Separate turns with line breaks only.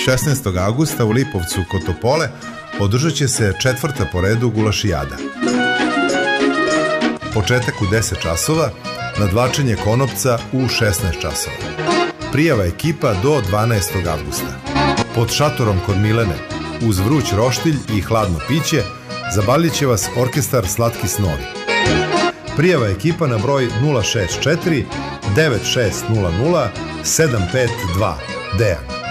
16. augusta u Lipovcu kod Topole održat će se 4. po redu gulašijada. Početak u 10 časova, nadvlačenje konopca u 16 časova. Prijava ekipa do 12. avgusta. Pod šatorom kod Milene, uz vruć roštilj i hladno piće, zabavljat će vas orkestar Slatki snovi. Prijava ekipa na broj 064 9600 752 Dejan.